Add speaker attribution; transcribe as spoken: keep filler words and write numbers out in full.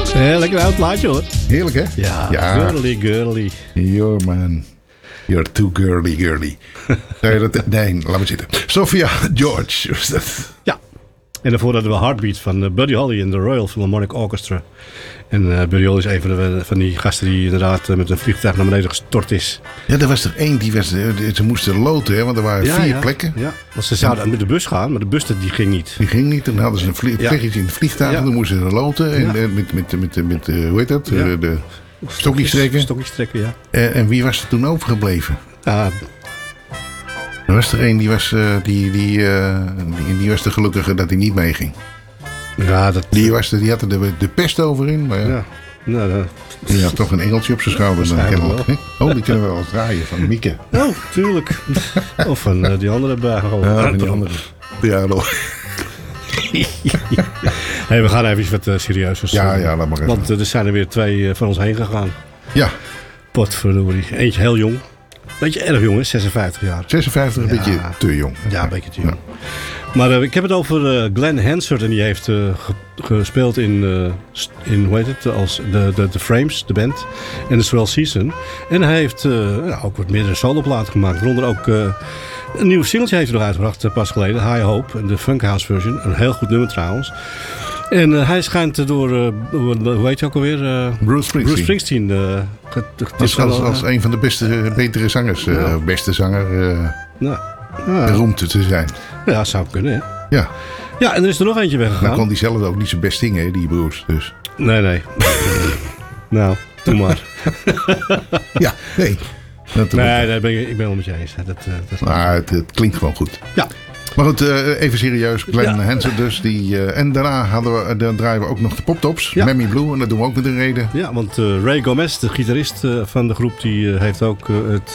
Speaker 1: Ja, lekker oud plaatje hoor.
Speaker 2: Heerlijk hè?
Speaker 1: Ja,
Speaker 2: ja.
Speaker 1: girly, girly.
Speaker 2: Yo man, you're too girly, girly. Nee, dat, nee, laat maar zitten. Sophia George was dat.
Speaker 1: Ja. En daarvoor hadden we Heartbeat van uh, Buddy Holly in de Royal Philharmonic Orchestra. En uh, Buddy Holly is een van, de, van die gasten die inderdaad uh, met een vliegtuig naar beneden gestort is.
Speaker 2: Ja, er was er één, die was, ze moesten loten, hè, want er waren
Speaker 1: ja,
Speaker 2: vier
Speaker 1: ja.
Speaker 2: plekken.
Speaker 1: Ja, want ze zouden met de bus gaan, maar de bus die ging niet.
Speaker 2: Die ging niet, dan hadden ze een vlie-
Speaker 1: Ja.
Speaker 2: plekje in het vliegtuig,
Speaker 1: Ja.
Speaker 2: dan moesten ze loten. En,
Speaker 1: Ja.
Speaker 2: en met, met, met, met, met uh, hoe heet dat?
Speaker 1: Ja.
Speaker 2: Uh, de stokjes trekken.
Speaker 1: Stokjes trekken, ja.
Speaker 2: En, en wie was er toen overgebleven?
Speaker 1: Ja,
Speaker 2: Er was er één, die was, uh, die, die, uh, die, die was de gelukkige dat hij niet meeging.
Speaker 1: ja dat...
Speaker 2: Die, was de, die had er de, de pest over in, maar ja.
Speaker 1: Ja. Nou, dat...
Speaker 2: Die had toch een engeltje op zijn schouder. Dan
Speaker 1: Waarschijnlijk
Speaker 2: kennelijk, hè? Oh, die kunnen we wel eens draaien van Mieke.
Speaker 1: Oh, tuurlijk. Of van uh, die andere bij. Oh,
Speaker 2: Ja, van die andere. Ja, nog.
Speaker 1: Hey, we gaan even wat uh, serieus.
Speaker 2: Ja, ja, laat maar even.
Speaker 1: Want uh, er zijn er weer twee uh, van ons heen gegaan.
Speaker 2: Ja,
Speaker 1: Potverdorie. Eentje heel jong. Beetje erg jong, hè? zesenvijftig jaar.
Speaker 2: zesenvijftig, een
Speaker 1: Ja.
Speaker 2: beetje te jong.
Speaker 1: Ja, een beetje te jong. Maar uh, ik heb het over uh, Glenn Hansard. En die heeft uh, ge- gespeeld in, uh, st- in, hoe heet het, als de, de, de Frames, de band. En de Swell Season. En hij heeft uh, ja, ook wat meerdere soloplaten gemaakt. Waaronder ook uh, een nieuw singeltje heeft hij nog uitgebracht uh, pas geleden. High Hope, de Funkhouse version. Een heel goed nummer trouwens. En uh, hij schijnt door, uh, hoe heet je ook alweer? Uh,
Speaker 2: Bruce Springsteen.
Speaker 1: Bruce Springsteen. Uh, ge- ge-
Speaker 2: Als, als,
Speaker 1: wel,
Speaker 2: als
Speaker 1: uh,
Speaker 2: een van de beste, betere zangers. uh,
Speaker 1: Ja.
Speaker 2: Beste zanger. Uh,
Speaker 1: nou, ja,
Speaker 2: beroemd te zijn.
Speaker 1: ja, zou kunnen, hè?
Speaker 2: Ja,
Speaker 1: Ja, en er is er nog eentje
Speaker 2: dan
Speaker 1: weggegaan.
Speaker 2: kon hij zelf ook niet zo best zingen, hè, die Bruce. Dus.
Speaker 1: Nee, nee. nou, doe maar.
Speaker 2: Ja, nee. Dat
Speaker 1: Nee, nee ben ik, ik ben het met je eens. Dat, uh, dat...
Speaker 2: Maar het, het klinkt gewoon goed.
Speaker 1: Ja.
Speaker 2: Maar goed, uh, even serieus. Glenn
Speaker 1: Ja.
Speaker 2: Hansard dus. Die, uh, en daarna hadden we, dan draaien we ook nog de poptops.
Speaker 1: Ja.
Speaker 2: Mammy Blue. En dat doen we ook met een reden.
Speaker 1: Ja, want uh, Ray Gomez, de gitarist uh, van de groep, die uh, heeft ook uh, het